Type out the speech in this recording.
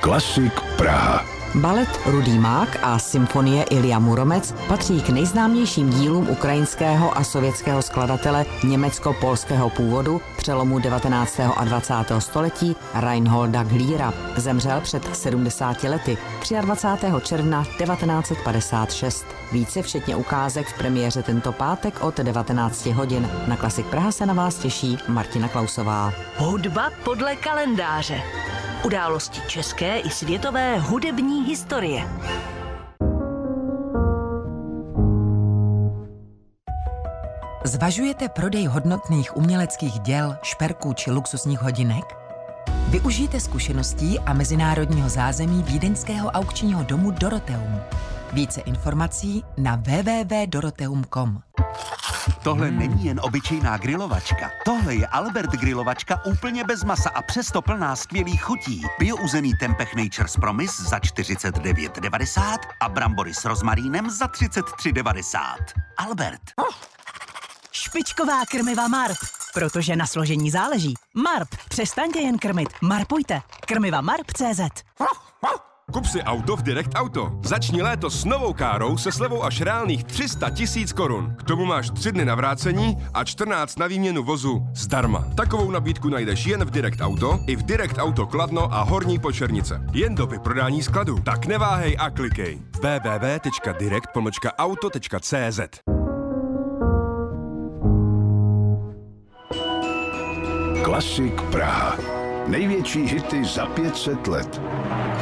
Klasik Praha. Balet Rudý mák a symfonie Ilja Muromec patří k nejznámějším dílům ukrajinského a sovětského skladatele německo-polského původu přelomu 19. a 20. století Reinholda Glíra. Zemřel před 70 lety 23. června 1956. Více včetně ukázek v premiéře tento pátek od 19 hodin. Na Klasik Praha se na vás těší Martina Klausová. Hudba podle kalendáře. Události české i světové hudební historie. Zvažujete prodej hodnotných uměleckých děl, šperků či luxusních hodinek? Využijte zkušeností a mezinárodního zázemí vídeňského aukčního domu Dorotheum. Více informací na www.dorotheum.com. Tohle není jen obyčejná grilovačka. Tohle je Albert grilovačka úplně bez masa a přesto plná skvělých chutí. Biouzený tempeh Nature's Promise za 49,90 a brambory s rozmarínem za 33,90. Albert. Špičková krmiva Marp, protože na složení záleží. Marp, přestaňte jen krmit, marpujte. Krmiva Marp.cz. Kup si auto v Direct Auto. Začni léto s novou károu se slevou až reálných 300 000 korun. K tomu máš 3 dny na vrácení a 14 na výměnu vozu zdarma. Takovou nabídku najdeš jen v Direct Auto i v Direct Auto Kladno a Horní Počernice. Jen do vyprodání skladu. Tak neváhej a klikej. www.direct-auto.cz. Klasik Praha. Největší hity za 500 let.